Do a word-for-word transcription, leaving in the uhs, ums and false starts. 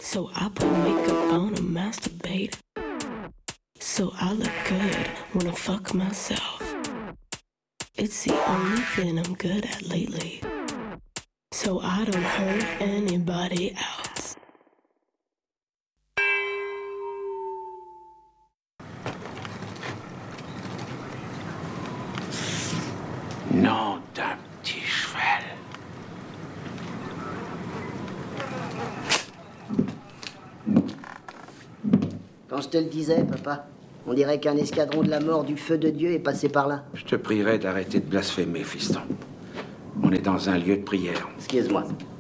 So I put makeup on and masturbate. So I look good when I fuck myself. It's the only thing I'm good at lately. So I don't hurt anybody else. Nom d'un petit cheval. Quand je te le disais, papa, on dirait qu'un escadron de la mort du feu de Dieu est passé par là. Je te prierai d'arrêter de blasphémer, fiston. On est dans un lieu de prière. Excuse-moi.